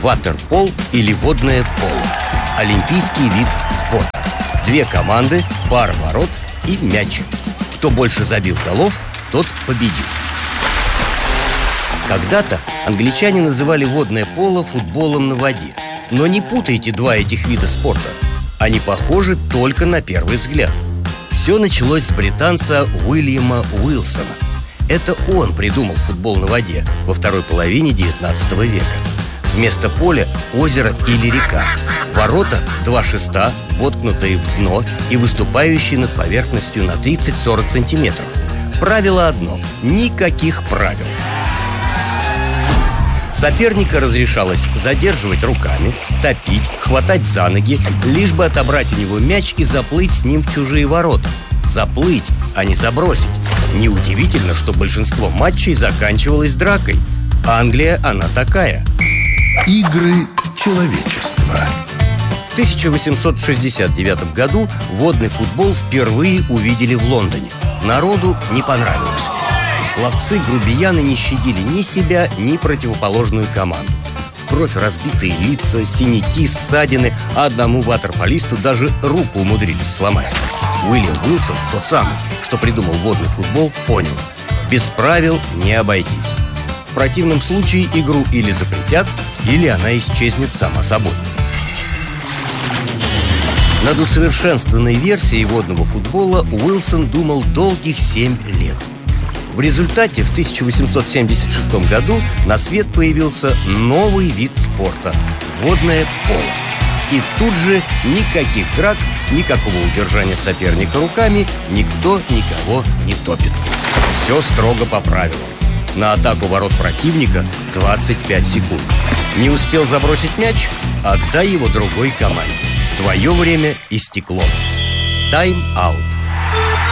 ватерпол или водное поло. Олимпийский вид спорта. 2 команды, пара ворот и мяч. Кто больше забил голов, тот победил. Когда-то англичане называли водное поло футболом на воде. Но не путайте 2 этих вида спорта. Они похожи только на первый взгляд. Все началось с британца Уильяма Уилсона. Это он придумал футбол на воде во второй половине 19 века. Вместо поля – озеро или река. Ворота – 2 шеста, воткнутые в дно и выступающие над поверхностью на 30-40 сантиметров. Правило одно – никаких правил. Соперника разрешалось задерживать руками, топить, хватать за ноги, лишь бы отобрать у него мяч и заплыть с ним в чужие ворота. Заплыть, а не забросить. Неудивительно, что большинство матчей заканчивалось дракой. Англия, она такая. Игры человечества. В 1869 году водный футбол впервые увидели в Лондоне. Народу не понравилось. Ловцы-грубияны не щадили ни себя, ни противоположную команду. В кровь разбитые лица, синяки, ссадины, а одному ватерполисту даже руку умудрились сломать. Уильям Уилсон, тот самый, что придумал водный футбол, понял: без правил не обойтись. В противном случае игру или запретят, или она исчезнет сама собой. Над усовершенствованной версией водного футбола Уилсон думал долгих 7 лет. В результате в 1876 году на свет появился новый вид спорта – водное поло. И тут же никаких драк, никакого удержания соперника руками, никто никого не топит. Все строго по правилам. На атаку ворот противника 25 секунд. Не успел забросить мяч – отдай его другой команде. Твое время истекло. Тайм-аут.